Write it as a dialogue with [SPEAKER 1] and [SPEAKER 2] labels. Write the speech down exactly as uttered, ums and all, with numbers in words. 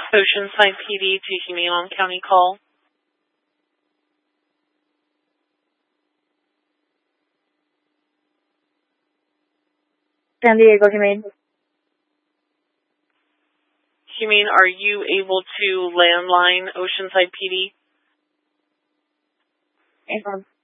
[SPEAKER 1] Oceanside P D to Humane County call.
[SPEAKER 2] San Diego Humane.
[SPEAKER 1] Humane, are you able to landline Oceanside P D?
[SPEAKER 2] Yes, ma'am.